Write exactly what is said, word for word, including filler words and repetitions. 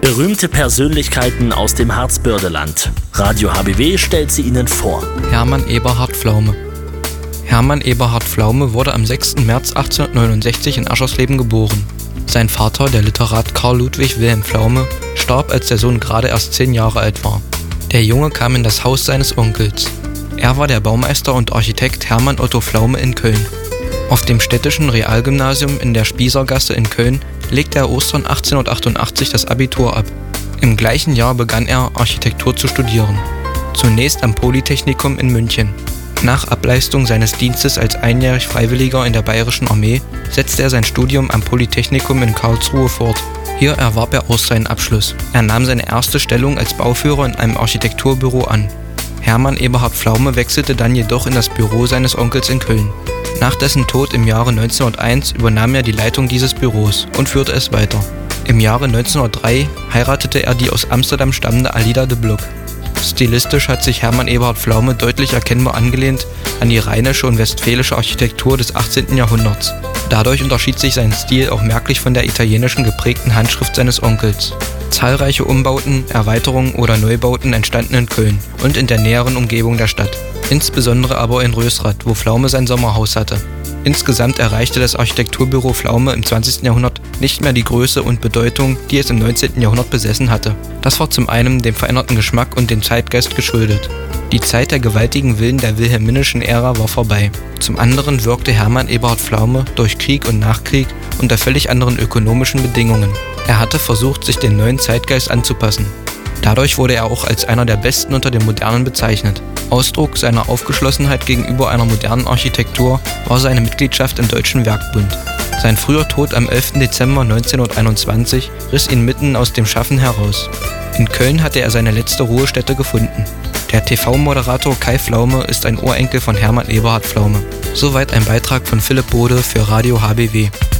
Berühmte Persönlichkeiten aus dem Harzbördeland. Radio H B W stellt sie Ihnen vor. Hermann Eberhard Pflaume. Hermann Eberhard Pflaume wurde am sechsten März achtzehnhundertneunundsechzig in Aschersleben geboren. Sein Vater, der Literat Karl Ludwig Wilhelm Pflaume, starb, als der Sohn gerade erst zehn Jahre alt war. Der Junge kam in das Haus seines Onkels. Er war der Baumeister und Architekt Hermann Otto Pflaume in Köln. Auf dem städtischen Realgymnasium in der Spießergasse in Köln legte er Ostern achtzehnhundertachtundachtzig das Abitur ab. Im gleichen Jahr begann er, Architektur zu studieren. Zunächst am Polytechnikum in München. Nach Ableistung seines Dienstes als einjährig Freiwilliger in der Bayerischen Armee setzte er sein Studium am Polytechnikum in Karlsruhe fort. Hier erwarb er auch seinen Abschluss. Er nahm seine erste Stellung als Bauführer in einem Architekturbüro an. Hermann Eberhard Pflaume wechselte dann jedoch in das Büro seines Onkels in Köln. Nach dessen Tod im Jahre neunzehnhunderteins übernahm er die Leitung dieses Büros und führte es weiter. Im Jahre neunzehnhundertdrei heiratete er die aus Amsterdam stammende Alida de Blok. Stilistisch hat sich Hermann Eberhard Pflaume deutlich erkennbar angelehnt an die rheinische und westfälische Architektur des achtzehnten Jahrhunderts. Dadurch unterschied sich sein Stil auch merklich von der italienischen geprägten Handschrift seines Onkels. Zahlreiche Umbauten, Erweiterungen oder Neubauten entstanden in Köln und in der näheren Umgebung der Stadt. Insbesondere aber in Rösrath, wo Pflaume sein Sommerhaus hatte. Insgesamt erreichte das Architekturbüro Pflaume im zwanzigsten Jahrhundert nicht mehr die Größe und Bedeutung, die es im neunzehnten Jahrhundert besessen hatte. Das war zum einen dem veränderten Geschmack und dem Zeitgeist geschuldet. Die Zeit der gewaltigen Villen der wilhelminischen Ära war vorbei. Zum anderen wirkte Hermann Eberhard Pflaume durch Krieg und Nachkrieg unter völlig anderen ökonomischen Bedingungen. Er hatte versucht, sich dem neuen Zeitgeist anzupassen. Dadurch wurde er auch als einer der Besten unter den Modernen bezeichnet. Ausdruck seiner Aufgeschlossenheit gegenüber einer modernen Architektur war seine Mitgliedschaft im Deutschen Werkbund. Sein früher Tod am elften Dezember neunzehnhunderteinundzwanzig riss ihn mitten aus dem Schaffen heraus. In Köln hatte er seine letzte Ruhestätte gefunden. Der T V-Moderator Kai Pflaume ist ein Urenkel von Hermann Eberhard Pflaume. Soweit ein Beitrag von Philipp Bode für Radio H B W.